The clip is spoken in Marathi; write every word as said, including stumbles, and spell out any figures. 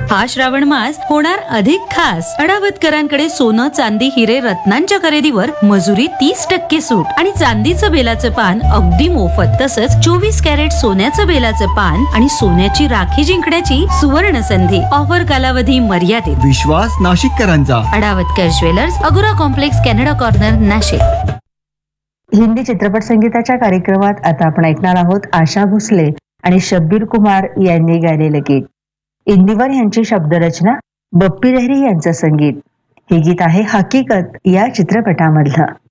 हा श्रावण मास होणार अधिक खास. अडावतकरांकडे सोनं, चांदी, हिरे, रत्नांच्या खरेदीवर मजुरी तीस टक्के सूट आणि चांदीचं बेलाचं पान अगदी मोफत. तसंच चोवीस कॅरेट सोन्याचं बेलाचं पान आणि सोन्याची राखी जिंकण्याची सुवर्ण संधी. ऑफर कालावधी मर्यादित. विश्वास नाशिककरांचा. अडावतकर jewellers, अगुरा complex, Canada corner, Nashik. Hindi चित्रपट संगीताच्या कार्यक्रमात आता आपण ऐकणार आहोत आशा भोसले आणि शब्बीर कुमार यांनी गायलेलं गीत. इंदिवर यांची शब्दरचना, बप्पी लहिरी यांचं संगीत. हे गीत आहे हकीकत या चित्रपटामधलं.